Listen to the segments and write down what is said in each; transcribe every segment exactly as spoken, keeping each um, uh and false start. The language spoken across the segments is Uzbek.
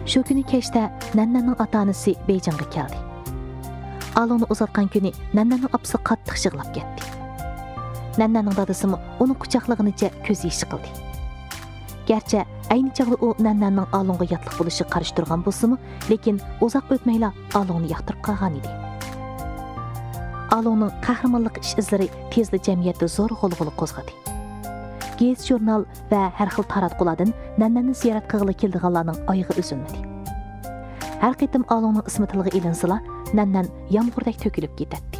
Shu kuni kechda Nannanning ota-onasi Beyjingga keldi. Alongni uzatgan kuni Nannanning opasi qattiq yig'lab ketdi. Nannanning dadasi uni quchoqlaganicha ko'z yoshi qildi. Gerçi ayni chog'da u Nannanning Alongga yotliq bo'lishi qarshi turgan bo'lsa-mu, lekin uzoq o'tmayla Alongni yoqtirib qolgan edi. Alongning qahramonlik ish izlari tezda jamiyatda zo'r g'ulg'ula qo'zg'adi. Gez jurnal va har xil taratqulardan Nannanni ziyorat qilg'ili keldiganlarning oyog'i uzilmadi. Har qitim Alongning ismi tilga ilinsila, Nannan yomg'irdak to'kilib ketadi.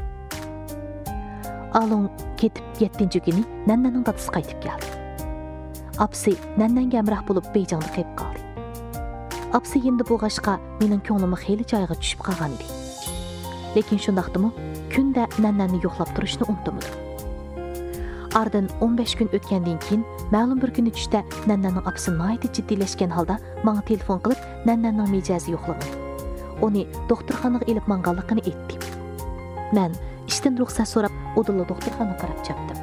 Along ketib yettinchi kuni Nannanning dadasi qaytib keldi. Apsi Nannanga hamroh bo'lib Beyjingda qolib qoldi. Apsi endi bu g'ashqa mening ko'nglimni xeyli joyiga tushib qolgan edi. Lekin shundaqdimi, kunda Nannanni yo'qlab turishni unutmadim. Ardın o'n besh kun o'tgandan keyin ma'lum bir kuni tushda Nannanning apsi nihoyat jiddiylashgan holda menga telefon qilib Nannanning mijozi yo'qligini, uni doktorxonaga olib manganligini aytdi. Men ishdan ruxsat so'rab, o'dilla doktorxonaga qarab chapdim.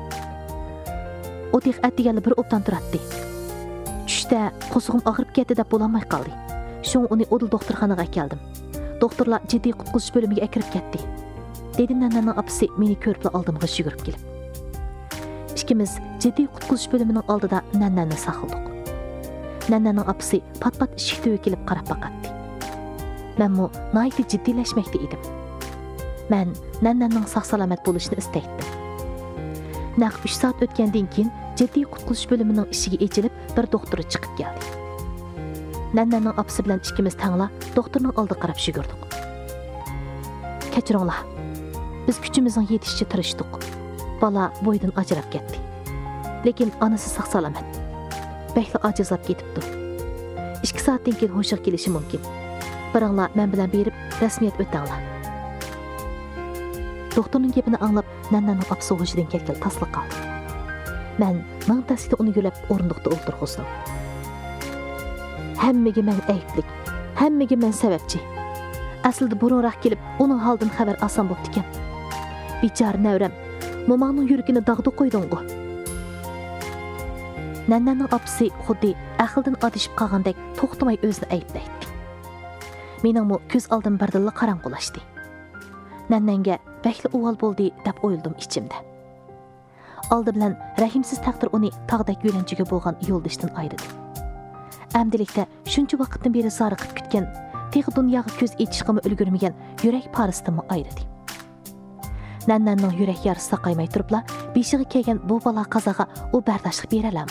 O'tiq atdigani bir obdan turadi. Tushda qo'zig'im og'rib ketdi deb bo'lolmay qoldi. Shung uni o'dil doktorxonaga keldim. Doktorlar jiddiy qutqizish bo'limiga akirib ketdi. Dedi Nannanning apsi meni ko'rib oldimga yugurib kelib. İkimiz jiddiy qutqizish bo'limining oldida Nannanni saqladik. Nannanning apsi pat-pat eshikda kelib qarab baqatdi. Menmu nihoyat jiddiylashmoqda edim. Men Nannanning sog'-salomat bo'lishini istaydim. Naq uch soat o'tgandan keyin jiddiy qutqizish bo'limining eshigi ochilib, bir doktor chiqib keldi. Nannanning apsi bilan ikkimiz tangla doktorning oldiga qarab yugurdik. Kechiringlar. Biz kuchimizning yetishicha tirishdik. Bala boydan ajrab ketdi. Lekin onasi sog'-salomat. Bekli ajizlab ketibdi. ikki soatdan keyin hushiga kelishi mumkin. Biringlar men bilan berib rasmiyat o'tanglar. Doktorning gapini anglab, Nannanning apsi hushidan ketgan tasliq qoldi. Men ming tasida uni yo'lab o'rindiqda o'ltirg'izdim. Hammaga men ayblik, hammaga men sababchi. Aslida burunroq kelib, uning holidan xabar olsam bo'pti ekan. Bichora navram Momangning yuragini dag'da qo'yding-ku. Nannanning apsi xuddi aqldan adishib qolgandek to'xtamay o'zini ayblaydi. Meningmi ko'z oldim birdilla qorong'ulashdi. Nannanga bakli o'g'il bo'ldi deb o'yladim ichimda. Oldi bilan rahimsiz taqdir uni tog'dek yo'lanchiga bo'lgan yo'ldishdan ayirdi. Amdilikda shuncha vaqtdan beri zoriqib kutgan, teg dunyoga ko'z echishga ulgurmagan yurak parisidan ayirdi. Nannanning yurak yarasi saqaymay turibla, beshiga kelgan bu balo qazaga u bardoshlik bera oladi.